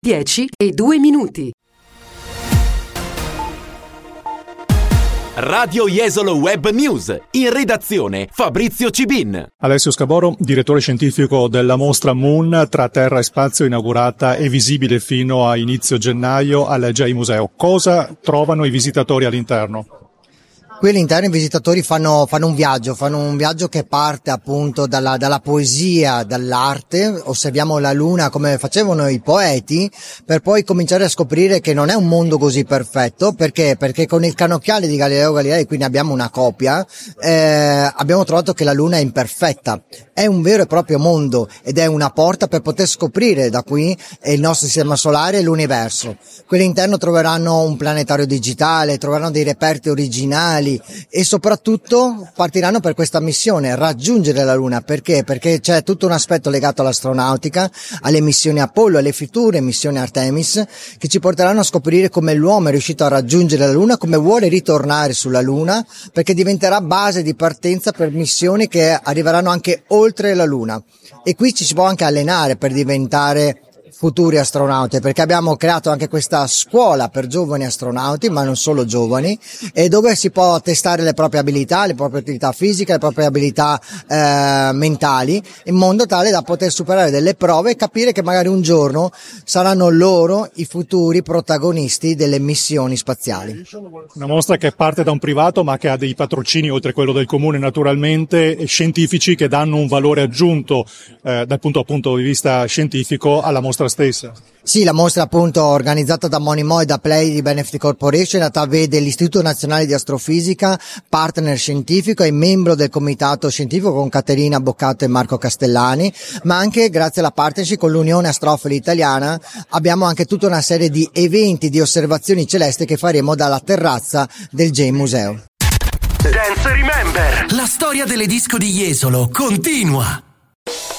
10:02. Radio Jesolo Web News, in redazione Fabrizio Cibin. Alessio Scaboro, direttore scientifico della mostra Moon tra terra e spazio, inaugurata e visibile fino a inizio gennaio al J Museo. Cosa trovano i visitatori all'interno? Qui all'interno i visitatori fanno un viaggio che parte appunto dalla poesia, dall'arte. Osserviamo la luna come facevano i poeti, per poi cominciare a scoprire che non è un mondo così perfetto. Perché con il cannocchiale di Galileo Galilei, quindi abbiamo una copia, abbiamo trovato che la luna è imperfetta, è un vero e proprio mondo ed è una porta per poter scoprire da qui il nostro sistema solare e l'universo. Qui all'interno troveranno un planetario digitale, troveranno dei reperti originali e soprattutto partiranno per questa missione, raggiungere la Luna. Perché? Perché c'è tutto un aspetto legato all'astronautica, alle missioni Apollo, alle future missioni Artemis, che ci porteranno a scoprire come l'uomo è riuscito a raggiungere la Luna, come vuole ritornare sulla Luna, perché diventerà base di partenza per missioni che arriveranno anche oltre la Luna. E qui ci si può anche allenare per diventare futuri astronauti, perché abbiamo creato anche questa scuola per giovani astronauti, ma non solo giovani, e dove si può testare le proprie abilità fisiche, le proprie abilità mentali, in modo tale da poter superare delle prove e capire che magari un giorno saranno loro i futuri protagonisti delle missioni spaziali. Una mostra che parte da un privato, ma che ha dei patrocini, oltre quello del comune naturalmente, scientifici, che danno un valore aggiunto dal punto di vista scientifico alla mostra stessa. Sì, la mostra appunto organizzata da Monimo e da Play di Benefit Corporation, in realtà vede l'Istituto Nazionale di Astrofisica, partner scientifico e membro del comitato scientifico con Caterina Boccato e Marco Castellani, ma anche grazie alla partnership con l'Unione Astrofili Italiana abbiamo anche tutta una serie di eventi di osservazioni celesti che faremo dalla terrazza del J Museo. Dance Remember, la storia delle disco di Jesolo continua.